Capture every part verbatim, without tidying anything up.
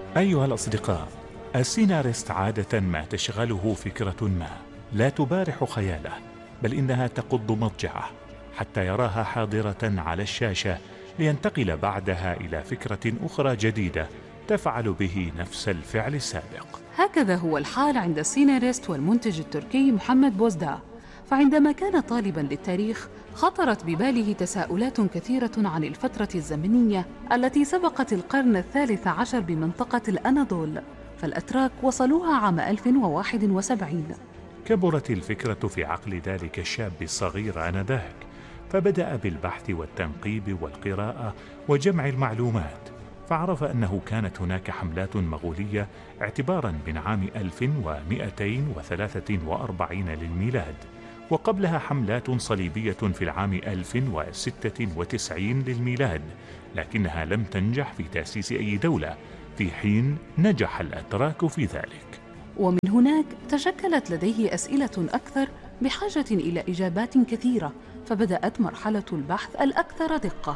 أيها الأصدقاء، السيناريست عادة ما تشغله فكرة ما لا تبارح خياله، بل إنها تقض مضجعه حتى يراها حاضرة على الشاشة، لينتقل بعدها إلى فكرة أخرى جديدة تفعل به نفس الفعل السابق. هكذا هو الحال عند السيناريست والمنتج التركي محمد بوزدا. فعندما كان طالبا للتاريخ خطرت بباله تساؤلات كثيرة عن الفترة الزمنية التي سبقت القرن الثالث عشر بمنطقة الأناضول، فالأتراك وصلوها عام ألف وواحد وسبعين. كبرت الفكرة في عقل ذلك الشاب الصغير آنذاك، فبدأ بالبحث والتنقيب والقراءة وجمع المعلومات، فعرف أنه كانت هناك حملات مغولية اعتبارا من عام ألف ومئتين وثلاثة وأربعين للميلاد، وقبلها حملات صليبية في العام ألف وستة وتسعين للميلاد، لكنها لم تنجح في تأسيس أي دولة، في حين نجح الأتراك في ذلك. ومن هناك تشكلت لديه أسئلة أكثر بحاجة إلى إجابات كثيرة، فبدأت مرحلة البحث الأكثر دقة.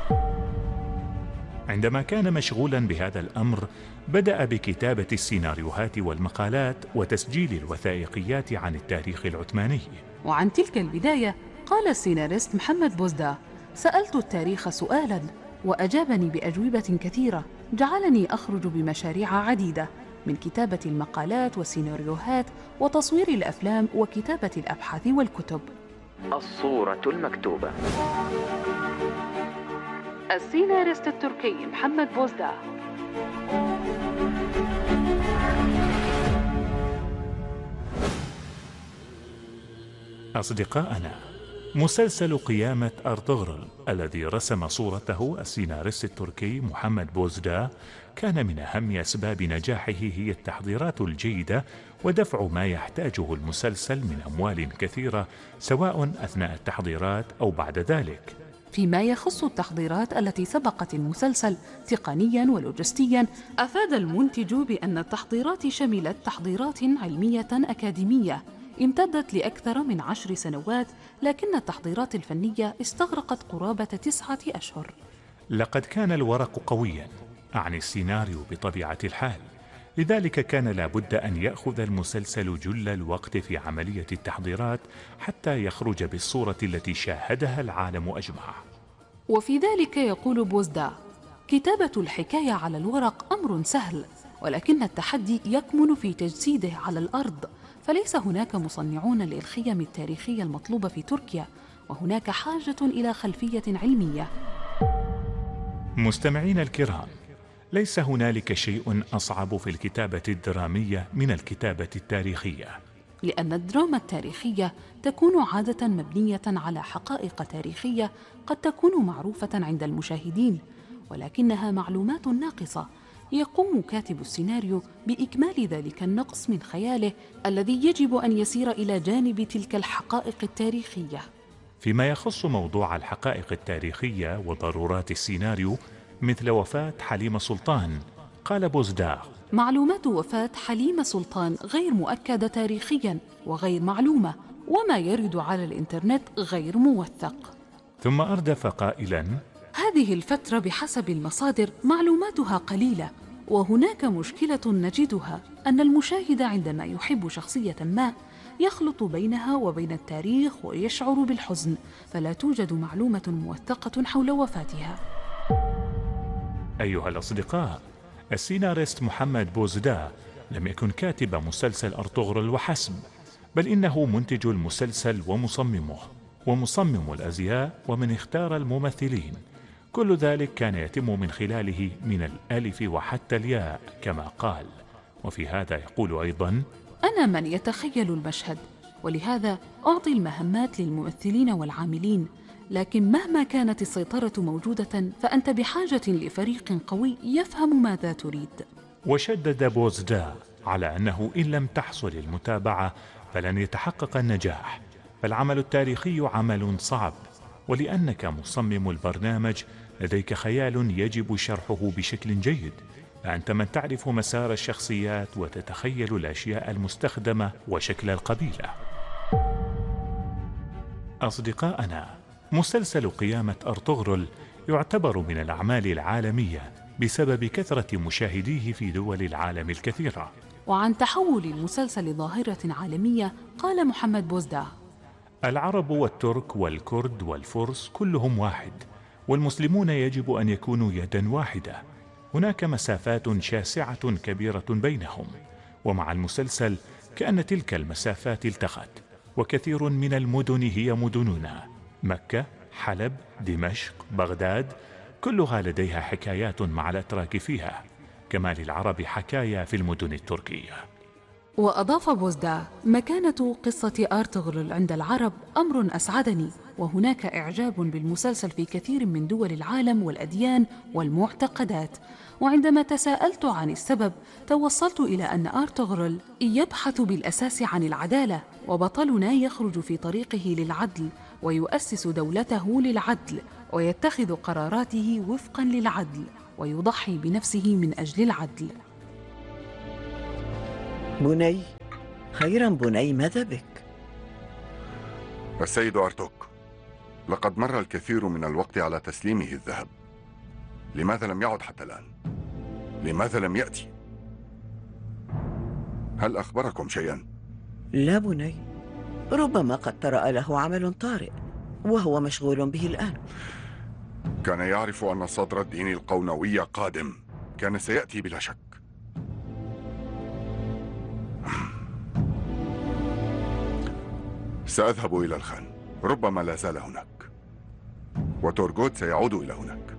عندما كان مشغولا بهذا الأمر، بدأ بكتابة السيناريوهات والمقالات وتسجيل الوثائقيات عن التاريخ العثماني. وعن تلك البداية قال السيناريست محمد بوزدا: سألت التاريخ سؤالا وأجابني بأجوبة كثيرة، جعلني أخرج بمشاريع عديدة، من كتابة المقالات والسيناريوهات وتصوير الأفلام وكتابة الأبحاث والكتب. الصورة المكتوبة. السيناريست التركي محمد بوزدا. أصدقائنا، مسلسل قيامة أرطغرل الذي رسم صورته السيناريست التركي محمد بوزدا كان من أهم أسباب نجاحه هي التحضيرات الجيدة ودفع ما يحتاجه المسلسل من أموال كثيرة، سواء أثناء التحضيرات أو بعد ذلك. فيما يخص التحضيرات التي سبقت المسلسل تقنيا ولوجستيا، أفاد المنتج بأن التحضيرات شملت تحضيرات علمية أكاديمية امتدت لأكثر من عشر سنوات، لكن التحضيرات الفنية استغرقت قرابة تسعة أشهر. لقد كان الورق قويا، أعني السيناريو بطبيعة الحال، لذلك كان لابد أن يأخذ المسلسل جل الوقت في عملية التحضيرات حتى يخرج بالصورة التي شاهدها العالم أجمع. وفي ذلك يقول بوزدا: كتابة الحكاية على الورق أمر سهل، ولكن التحدي يكمن في تجسيده على الأرض، فليس هناك مصنعون للخيم التاريخية المطلوبة في تركيا، وهناك حاجة إلى خلفية علمية. مستمعين الكرام، ليس هنالك شيء أصعب في الكتابة الدرامية من الكتابة التاريخية، لأن الدراما التاريخية تكون عادة مبنية على حقائق تاريخية قد تكون معروفة عند المشاهدين، ولكنها معلومات ناقصة يقوم كاتب السيناريو بإكمال ذلك النقص من خياله الذي يجب أن يسير إلى جانب تلك الحقائق التاريخية. فيما يخص موضوع الحقائق التاريخية وضرورات السيناريو مثل وفاة حليمة سلطان، قال بوزدا: معلومات وفاة حليمة سلطان غير مؤكدة تاريخيا وغير معلومة، وما يرد على الإنترنت غير موثق. ثم أردف قائلا: هذه الفترة بحسب المصادر معلوماتها قليلة، وهناك مشكلة نجدها أن المشاهد عندما يحب شخصية ما يخلط بينها وبين التاريخ ويشعر بالحزن، فلا توجد معلومة موثقة حول وفاتها. أيها الأصدقاء، السيناريست محمد بوزدا لم يكن كاتب مسلسل أرطغرل وحسب، بل إنه منتج المسلسل ومصممه ومصمم الأزياء ومن اختار الممثلين. كل ذلك كان يتم من خلاله من الألف وحتى الياء كما قال. وفي هذا يقول أيضا: أنا من يتخيل المشهد، ولهذا أعطي المهمات للممثلين والعاملين، لكن مهما كانت السيطرة موجودة فأنت بحاجة لفريق قوي يفهم ماذا تريد. وشدد بوزدا على أنه إن لم تحصل المتابعة فلن يتحقق النجاح، فالعمل التاريخي عمل صعب، ولأنك مصمم البرنامج لديك خيال يجب شرحه بشكل جيد، فأنت من تعرف مسار الشخصيات وتتخيل الأشياء المستخدمة وشكل القبيلة. أصدقائنا، مسلسل قيامة أرطغرل يعتبر من الأعمال العالمية بسبب كثرة مشاهديه في دول العالم الكثيرة. وعن تحول المسلسل ظاهرة عالمية قال محمد بوزدة: العرب والترك والكرد والفرس كلهم واحد، والمسلمون يجب أن يكونوا يدا واحدة. هناك مسافات شاسعة كبيرة بينهم، ومع المسلسل كأن تلك المسافات التقت، وكثير من المدن هي مدننا: مكة، حلب، دمشق، بغداد، كلها لديها حكايات مع الأتراك فيها، كما للعرب حكايا في المدن التركية. وأضاف بوزدة: مكانة قصة أرطغرل عند العرب أمر أسعدني، وهناك إعجاب بالمسلسل في كثير من دول العالم والأديان والمعتقدات. وعندما تساءلت عن السبب توصلت إلى أن أرطغرل يبحث بالأساس عن العدالة، وبطلنا يخرج في طريقه للعدل ويؤسس دولته للعدل ويتخذ قراراته وفقا للعدل ويضحي بنفسه من أجل العدل. بني، خيرا بني، ماذا بك؟ السيد أرتوك، لقد مر الكثير من الوقت على تسليمه الذهب. لماذا لم يعد حتى الآن؟ لماذا لم يأتي؟ هل أخبركم شيئا؟ لا بني، ربما قد طرأ له عمل طارئ وهو مشغول به الآن. كان يعرف أن صدر الدين القونوي قادم، كان سيأتي بلا شك. سأذهب إلى الخان، ربما لا زال هناك، وتورغوت سيعود إلى هناك.